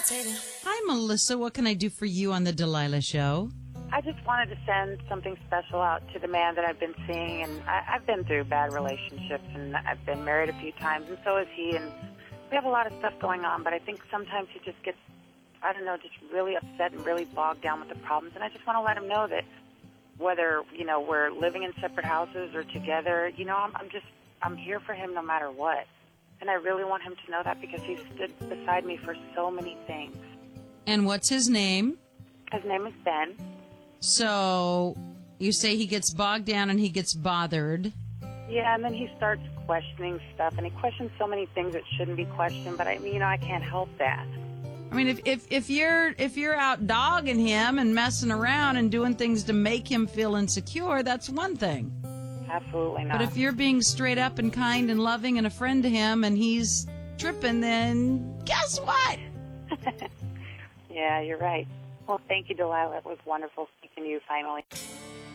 Hi, Melissa. What can I do for you on the Delilah Show? I just wanted to send something special out to the man that I've been seeing, and I've been through bad relationships, and I've been married a few times, and so has he, and we have a lot of stuff going on, but I think sometimes he just gets, I don't know, just really upset and really bogged down with the problems, and I just want to let him know that whether, we're living in separate houses or together, I'm here for him no matter what. And I really want him to know that because he stood beside me for so many things. And what's his name? His name is Ben. So you say he gets bogged down and he gets bothered. Yeah, and then he starts questioning stuff, and he questions so many things that shouldn't be questioned, but I can't help that. I mean, if you're out dogging him and messing around and doing things to make him feel insecure, that's one thing. Absolutely not. But if you're being straight up and kind and loving and a friend to him and he's tripping, then guess what? Yeah, you're right. Well, thank you, Delilah. It was wonderful speaking to you finally.